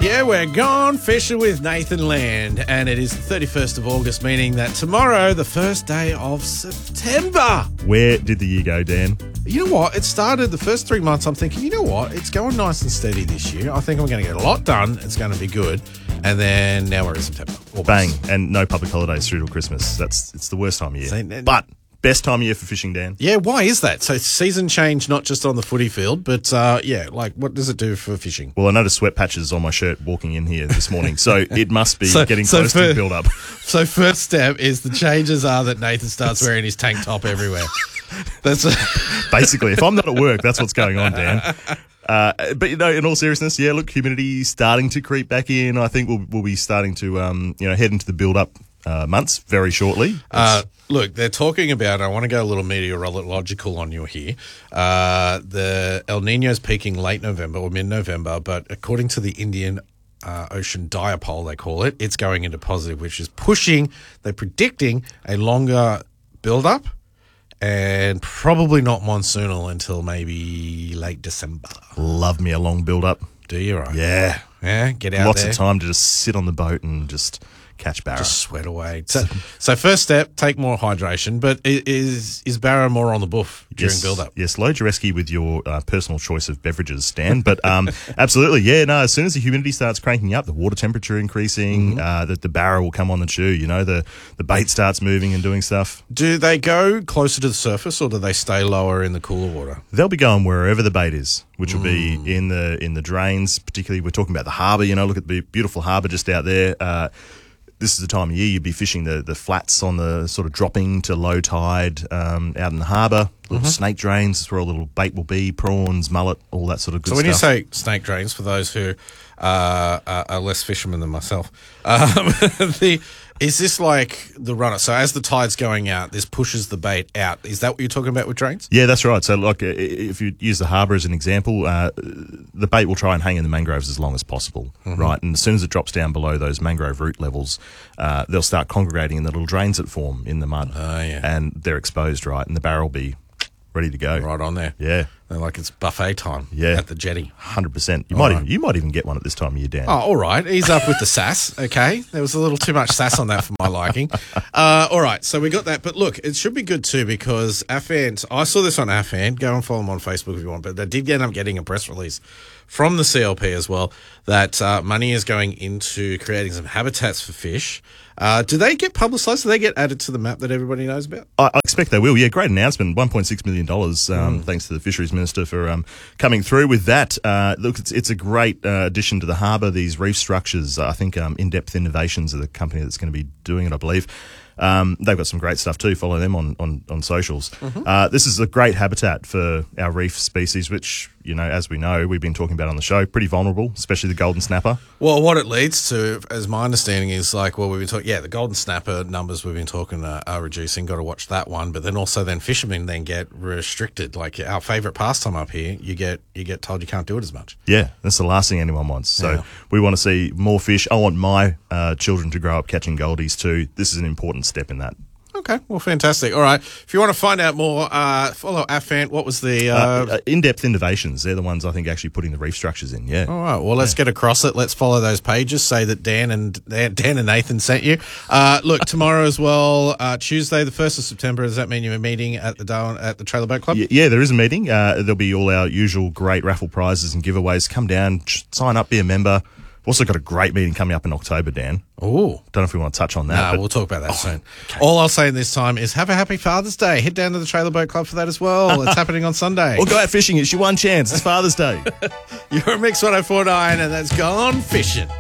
Yeah, we're gone fishing with Nathan Land, and it is the 31st of August, meaning that tomorrow, the first day of September. Where did the year go, Dan? You know what? It started the first 3 months. I'm thinking, you know what? It's going nice and steady this year. I think I'm going to get a lot done. It's going to be good. And then now we're in September. August. Bang, and no public holidays through till Christmas. It's the worst time of year. But best time of year for fishing, Dan. Yeah, why is that? So season change, not just on the footy field, but what does it do for fishing? Well, I noticed sweat patches on my shirt walking in here this morning, so it must be getting close to build up. So first step is the changes are that Nathan starts wearing his tank top everywhere. That's basically, if I'm not at work, that's what's going on, Dan. But in all seriousness, yeah, look, humidity starting to creep back in. I think we'll be starting to head into the build-up months very shortly. Look, they're talking about, I want to go a little meteorological on you here. The El Nino's peaking late November or mid-November, but according to the Indian Ocean Dipole, they call it, it's going into positive, which is they're predicting a longer build-up and probably not monsoonal until maybe late December. Love me a long build-up. Do you, right? Yeah. Yeah, get out Lots there. of time to just sit on the boat and just catch barra. Just sweat away. So first step, take more hydration. But is barra more on the buff during build-up? Yes, load your esky with your personal choice of beverages, Stan. But absolutely, yeah. No, as soon as the humidity starts cranking up, the water temperature increasing, the barra will come on the chew. You know, the bait starts moving and doing stuff. Do they go closer to the surface, or do they stay lower in the cooler water? They'll be going wherever the bait is, which will be in the drains. Particularly, we're talking about the harbour. You know, look at the beautiful harbour just out there. This is the time of year you'd be fishing the flats on the sort of dropping to low tide out in the harbour. Little snake drains, that's where all the little bait will be, prawns, mullet, all that sort of good stuff. So when you say snake drains, for those who are less fishermen than myself, is this like the runner? So as the tide's going out, this pushes the bait out. Is that what you're talking about with drains? Yeah, that's right. So like if you use the harbour as an example, the bait will try and hang in the mangroves as long as possible, right? And as soon as it drops down below those mangrove root levels, they'll start congregating in the little drains that form in the mud. Oh, yeah. And they're exposed, right? And the barrel will be ready to go. Right on there. Yeah. They're like it's buffet time at the jetty. 100%. You might even get one at this time of year, Dan. Oh, all right. Ease up with the sass, okay? There was a little too much sass on that for my liking. All right, so we got that. But look, it should be good too because Afant, I saw this on Afant. Go and follow them on Facebook if you want. But they did end up getting a press release from the CLP as well that money is going into creating some habitats for fish. Do they get publicised? Do they get added to the map that everybody knows about? I expect they will. Yeah, great announcement. $1.6 million, thanks to the Fisheries Minister for coming through with that. Look, it's a great addition to the harbour, these reef structures. I think In-Depth Innovations are the company that's going to be doing it, I believe. They've got some great stuff too. Follow them on socials. This is a great habitat for our reef species, which, as we know, we've been talking about on the show, pretty vulnerable, especially the golden snapper. Well, what it leads to, as my understanding is, we've been talking, the golden snapper numbers we've been talking are reducing. Got to watch that one. But then also fishermen then get restricted. Like our favourite pastime up here, you get told you can't do it as much. Yeah, that's the last thing anyone wants. So we want to see more fish. I want my children to grow up catching goldies too. This is an important step in that. Okay, well, fantastic. All right, if you want to find out more, follow Afant. What was the In-Depth Innovations? They're the ones I think actually putting the reef structures in. Yeah. All right. Well, let's get across it. Let's follow those pages. Say that Dan and Nathan sent you. Look, tomorrow as well, Tuesday, the 1st of September. Does that mean you're meeting at the Trailer Boat Club? Yeah, there is a meeting. There'll be all our usual great raffle prizes and giveaways. Come down, sign up, be a member. We've also got a great meeting coming up in October, Dan. Oh. Don't know if we want to touch on that. No, we'll talk about that soon. Okay. All I'll say this time is have a happy Father's Day. Head down to the Trailer Boat Club for that as well. It's happening on Sunday. Or go out fishing. It's your one chance. It's Father's Day. You're a Mix 104.9 and that's Gone Fishing.